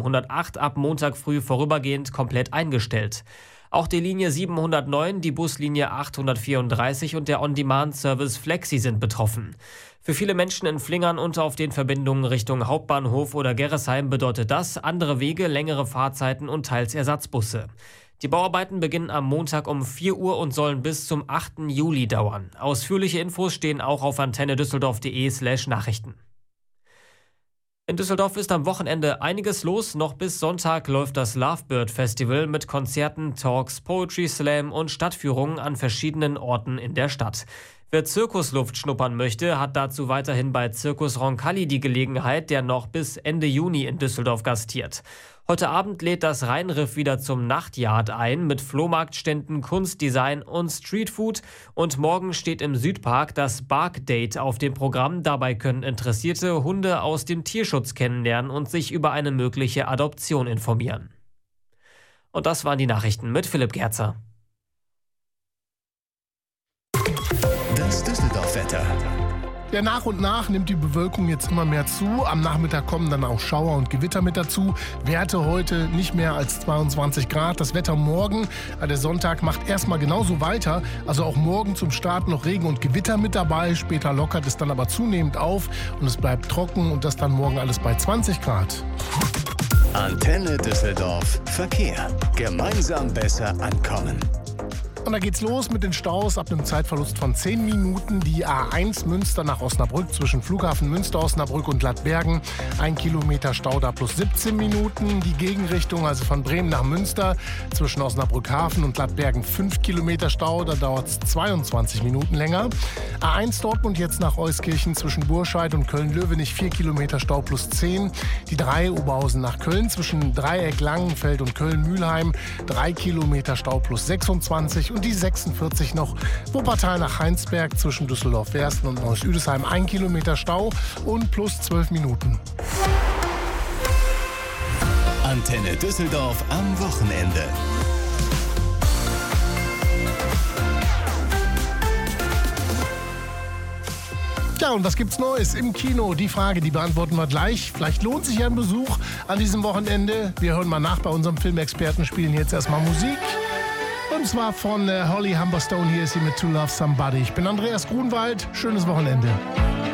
108 ab Montag früh vorübergehend komplett eingestellt. Auch die Linie 709, die Buslinie 834 und der On-Demand-Service Flexi sind betroffen. Für viele Menschen in Flingern und auf den Verbindungen Richtung Hauptbahnhof oder Gerresheim bedeutet das andere Wege, längere Fahrzeiten und teils Ersatzbusse. Die Bauarbeiten beginnen am Montag um 4 Uhr und sollen bis zum 8. Juli dauern. Ausführliche Infos stehen auch auf antennedüsseldorf.de/Nachrichten. In Düsseldorf ist am Wochenende einiges los. Noch bis Sonntag läuft das Lovebird Festival mit Konzerten, Talks, Poetry Slam und Stadtführungen an verschiedenen Orten in der Stadt. Wer Zirkusluft schnuppern möchte, hat dazu weiterhin bei Zirkus Roncalli die Gelegenheit, der noch bis Ende Juni in Düsseldorf gastiert. Heute Abend lädt das Rheinriff wieder zum Nachtyard ein mit Flohmarktständen, Kunstdesign und Streetfood. Und morgen steht im Südpark das Bark Date auf dem Programm. Dabei können Interessierte Hunde aus dem Tierschutz kennenlernen und sich über eine mögliche Adoption informieren. Und das waren die Nachrichten mit Philipp Gerzer. Das Düsseldorf-Wetter. Ja, nach und nach nimmt die Bewölkung jetzt immer mehr zu. Am Nachmittag kommen dann auch Schauer und Gewitter mit dazu. Werte heute nicht mehr als 22 Grad. Das Wetter morgen, der Sonntag, macht erstmal genauso weiter. Also auch morgen zum Start noch Regen und Gewitter mit dabei. Später lockert es dann aber zunehmend auf und es bleibt trocken und das dann morgen alles bei 20 Grad. Antenne Düsseldorf Verkehr. Gemeinsam besser ankommen. Und da geht's los mit den Staus ab einem Zeitverlust von 10 Minuten. Die A1 Münster nach Osnabrück zwischen Flughafen Münster, Osnabrück und Lattbergen. 1 Kilometer Stau da plus 17 Minuten. Die Gegenrichtung, also von Bremen nach Münster zwischen Osnabrück Hafen und Lattbergen 5 Kilometer Stau. Da dauert es 22 Minuten länger. A1 Dortmund jetzt nach Euskirchen zwischen Burscheid und Köln-Löwenich 4 Kilometer Stau plus 10. Die 3 Oberhausen nach Köln zwischen Dreieck, Langenfeld und Köln-Mühlheim 3 Kilometer Stau plus 26. Und die 46 noch Wuppertal nach Heinsberg zwischen Düsseldorf-Wersten und Neuss-Üdesheim 1 Kilometer Stau und plus 12 Minuten. Antenne Düsseldorf am Wochenende. Ja, und was gibt's Neues im Kino? Die Frage, die beantworten wir gleich. Vielleicht lohnt sich ja ein Besuch an diesem Wochenende. Wir hören mal nach bei unserem Filmexperten, spielen jetzt erstmal Musik. Und zwar von Holly Humberstone. Hier ist sie mit To Love Somebody. Ich bin Andreas Grunwald. Schönes Wochenende.